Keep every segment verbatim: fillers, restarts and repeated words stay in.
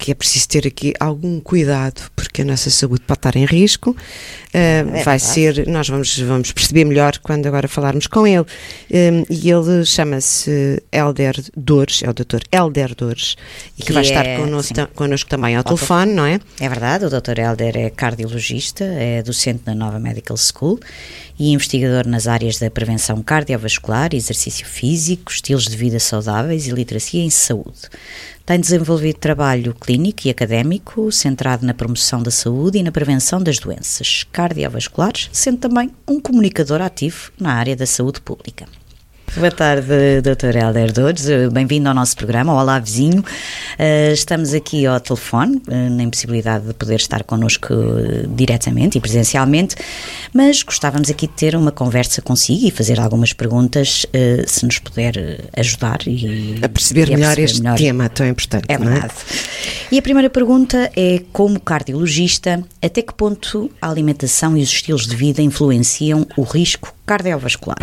que é preciso ter aqui algum cuidado, porque a nossa saúde pode estar em risco. Uh, é vai verdade. ser, nós vamos, vamos perceber melhor quando agora falarmos com ele. Um, e ele chama-se Hélder Dores, é o doutor Hélder Dores, e que, que vai é, estar connosco, connosco também ao, ao telefone, não é? É verdade, o doutor Hélder é cardiologista, é docente na Nova Medical School e investigador nas áreas da prevenção cardiovascular, exercício físico, estilos de vida saudáveis e literacia em saúde. Tem desenvolvido trabalho clínico e académico centrado na promoção da saúde e na prevenção das doenças cardiovasculares, sendo também um comunicador ativo na área da saúde pública. Boa tarde, doutor Hélder Dores, bem-vindo ao nosso programa. Olá, vizinho. Uh, estamos aqui ao telefone, uh, na impossibilidade de poder estar connosco uh, diretamente e presencialmente, mas gostávamos aqui de ter uma conversa consigo e fazer algumas perguntas, uh, se nos puder ajudar e a perceber e a melhor perceber este melhor. tema tão importante. É verdade. Não é? E a primeira pergunta é, como cardiologista, até que ponto a alimentação e os estilos de vida influenciam o risco cardiovascular?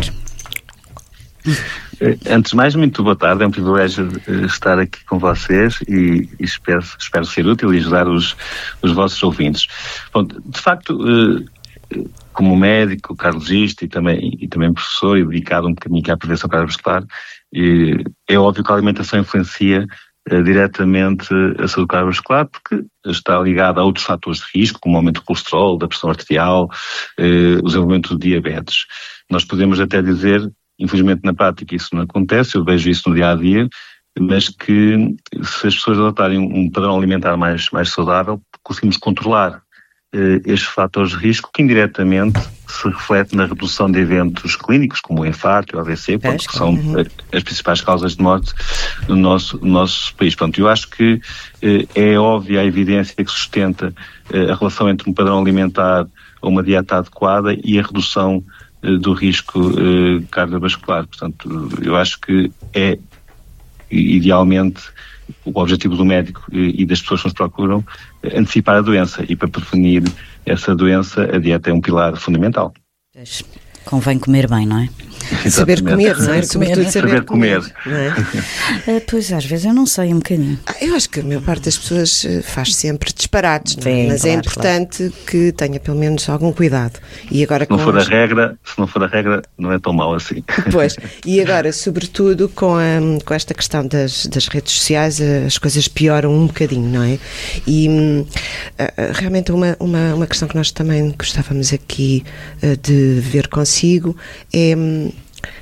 Antes de mais, muito boa tarde, é um privilégio estar aqui com vocês e, e espero, espero ser útil e ajudar os, os vossos ouvintes. Bom, de facto, como médico, cardiologista e também, e também professor e dedicado um bocadinho à prevenção cardiovascular, é óbvio que a alimentação influencia diretamente a saúde cardiovascular, porque está ligada a outros fatores de risco, como o aumento do colesterol, da pressão arterial, o desenvolvimento do diabetes. Nós podemos até dizer, infelizmente na prática isso não acontece, eu vejo isso no dia-a-dia, mas que se as pessoas adotarem um padrão alimentar mais, mais saudável, conseguimos controlar eh, estes fatores de risco que indiretamente se reflete na redução de eventos clínicos, como o infarto e o A V C, porque que são uhum. as principais causas de morte no nosso, no nosso país. Portanto, eu acho que eh, é óbvia a evidência que sustenta eh, a relação entre um padrão alimentar ou uma dieta adequada e a redução do risco uh, cardiovascular. Portanto, eu acho que é idealmente o objetivo do médico e, e das pessoas que nos procuram antecipar a doença, e para prevenir essa doença a dieta é um pilar fundamental. Pois, convém comer bem, não é? Saber comer, não é? Sobretudo saber, saber comer. comer não é? uh, pois, às vezes eu não sei um bocadinho. Ah, eu acho que a maior parte das pessoas faz sempre disparates, não é? Sim, mas claro, é importante claro. que tenha pelo menos algum cuidado. E agora, se não com for as... a regra, se não for a regra, não é tão mau assim. Pois, e agora, sobretudo com, a, com esta questão das, das redes sociais, as coisas pioram um bocadinho, não é? E uh, realmente uma, uma, uma questão que nós também gostávamos aqui uh, de ver consigo é... Um,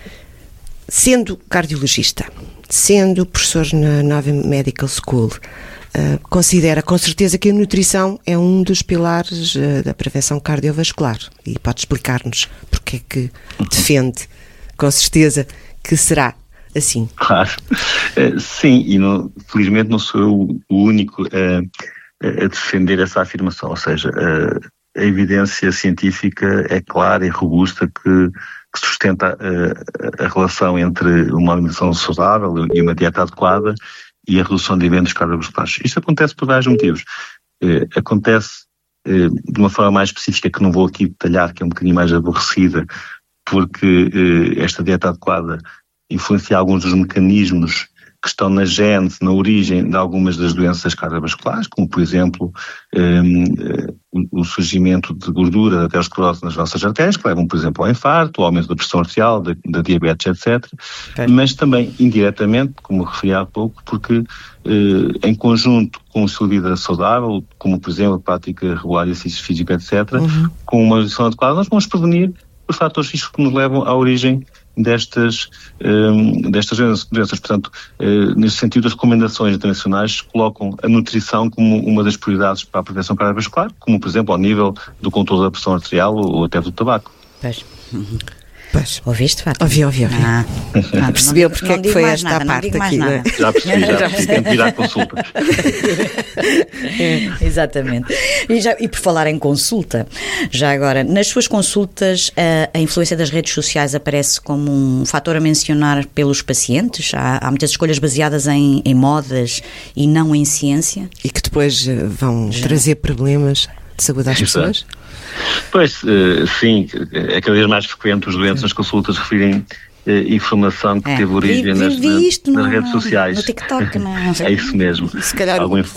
Sendo cardiologista, sendo professor na Nova Medical School, uh, considera com certeza que a nutrição é um dos pilares uh, da prevenção cardiovascular, e pode explicar-nos porque é que defende, com certeza, que será assim. Claro, uh, sim, e não, felizmente não sou eu o único uh, a defender essa afirmação, ou seja, uh, a evidência científica é clara e robusta que que sustenta a, a relação entre uma alimentação saudável e uma dieta adequada e a redução de eventos cardiovasculares. Isto acontece por vários motivos. Eh, acontece eh, de uma forma mais específica, que não vou aqui detalhar, que é um bocadinho mais aborrecida, porque eh, esta dieta adequada influencia alguns dos mecanismos que estão na gênese, na origem de algumas das doenças cardiovasculares, como, por exemplo, um, o surgimento de gordura da aterosclerose nas nossas artérias, que levam, por exemplo, ao infarto, ao aumento da pressão arterial, da, da diabetes, etcétera. Okay. Mas também, indiretamente, como referi há pouco, porque, uh, em conjunto com o estilo de vida saudável, como, por exemplo, a prática regular de exercício físico, etcétera, uhum. com uma nutrição adequada, nós vamos prevenir os fatores de risco que nos levam à origem destas, um, destas doenças. Portanto, uh, nesse sentido, as recomendações internacionais colocam a nutrição como uma das prioridades para a prevenção cardiovascular, como, por exemplo, ao nível do controle da pressão arterial ou, ou até do tabaco. Pois. Uhum. Pois. Ouviste, Fátima? Ouvi, ouvi, ouvi. Ah, ah, percebeu porque é que foi esta nada, a parte aqui, não é? Já percebi, já percebi, tem que vir à consulta. É, exatamente. E, já, e por falar em consulta, já agora, nas suas consultas, a, a influência das redes sociais aparece como um fator a mencionar pelos pacientes? Há, há muitas escolhas baseadas em, em modas e não em ciência? E que depois vão já. trazer problemas de saúde às Exato. pessoas? Pois, sim, é cada vez mais frequente os doentes nas consultas referirem informação que é. teve origem vi, vi nas, nas, no, nas redes sociais. No TikTok, não é? É isso mesmo. Se calhar Algum